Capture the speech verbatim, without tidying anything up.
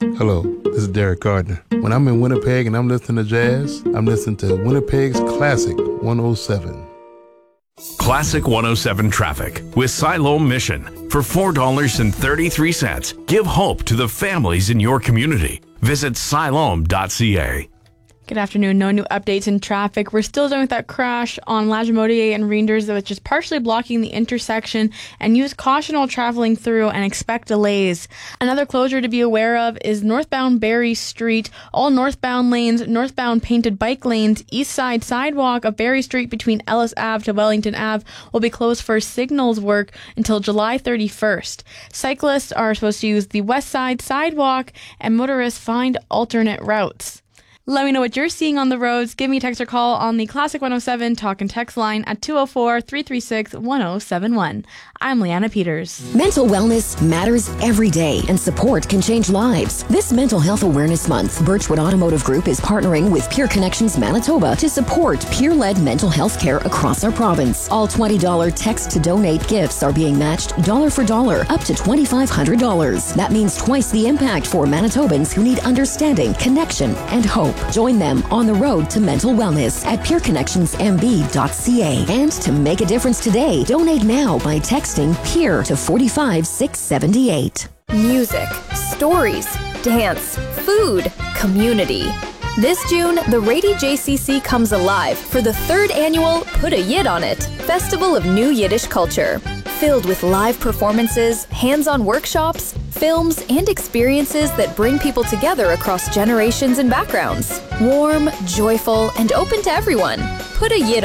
Hello, this is Derek Gardner. When I'm in Winnipeg and I'm listening to jazz, I'm listening to Winnipeg's Classic one oh seven. Classic one oh seven traffic with Siloam Mission. For four dollars and thirty-three cents, give hope to the families in your community. Visit siloam dot c a. Good afternoon. No new updates in traffic. We're still dealing with that crash on Lagimodiere and Reinders that was just partially blocking the intersection, and use caution while traveling through and expect delays. Another closure to be aware of is northbound Barrie Street. All northbound lanes, northbound painted bike lanes, east side sidewalk of Barrie Street between Ellis Avenue to Wellington Avenue will be closed for signals work until July thirty-first. Cyclists are supposed to use the west side sidewalk, and motorists find alternate routes. Let me know what you're seeing on the roads. Give me a text or call on the Classic one oh seven Talk and Text line at two oh four, three three six, one oh seven one. I'm Leanna Peters. Mental wellness matters every day, and support can change lives. This Mental Health Awareness Month, Birchwood Automotive Group is partnering with Peer Connections Manitoba to support peer-led mental health care across our province. All twenty dollars text-to-donate gifts are being matched dollar for dollar up to twenty-five hundred dollars. That means twice the impact for Manitobans who need understanding, connection, and hope. Join them on the road to mental wellness at peer connections m b dot c a. And to make a difference today, donate now by texting PEER to four five six seven eight. Music, stories, dance, food, community. This June, the Rady J C C comes alive for the third annual Put a Yid on It Festival of New Yiddish Culture. Filled with live performances, hands-on workshops, films, and experiences that bring people together across generations and backgrounds. Warm, joyful, and open to everyone. Put a Yid